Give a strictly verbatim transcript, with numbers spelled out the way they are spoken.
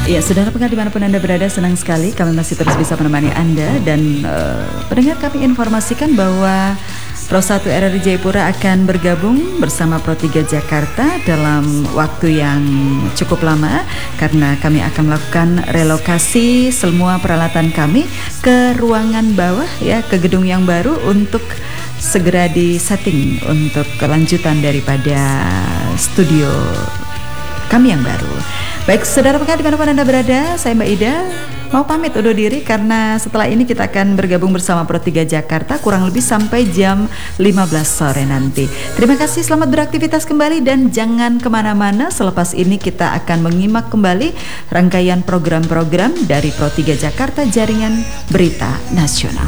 Ya, saudara pendengar dimanapun Anda berada, senang sekali kami masih terus bisa menemani Anda. Dan uh, pendengar, kami informasikan bahwa Pro satu R R I Jayapura akan bergabung bersama Pro tiga Jakarta dalam waktu yang cukup lama, karena kami akan melakukan relokasi semua peralatan kami ke ruangan bawah, ya, ke gedung yang baru untuk segera disetting untuk kelanjutan daripada studio kami yang baru. Baik, saudara pendengar dimanapun Anda berada, saya Mbak Ida mau pamit undur diri, karena setelah ini kita akan bergabung bersama Pro tiga Jakarta kurang lebih sampai jam lima belas sore nanti. Terima kasih, selamat beraktivitas kembali, dan jangan kemana-mana. Selepas ini kita akan menyimak kembali rangkaian program-program dari Pro tiga Jakarta, Jaringan Berita Nasional.